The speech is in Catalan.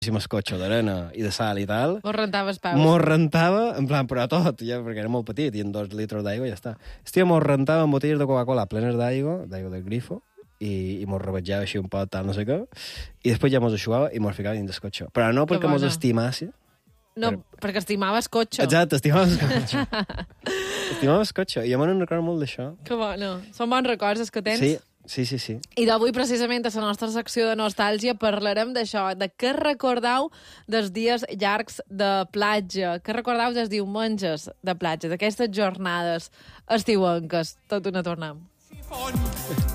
escotxo d'arena i de sal i tal. Mos rentaves peus. Mos rentava, en plan, però tot, ja, perquè era molt petit, i en 2 litres d'aigua ja està. Hòstia, mos rentava amb botelles de Coca-Cola plenes d'aigua del grifo, i mos rebetjava així un pot, tal, no sé què, i després ja mos aixugava i mos ficava dins d'escotxo. Però no perquè mos estimàssim. No, perquè estimaves cotxe. Exacte, estimaves cotxe. Estimaves cotxe, i jo me'n recordo molt d'això. Que bo, no. Són bons records els que tens. Sí. I d'avui, precisament, a la nostra secció de nostàlgia, parlarem d'això, de què recordeu dels dies llargs de platja, què recordeu dels diumenges de platja, d'aquestes jornades estiuenques. Tot una tornem.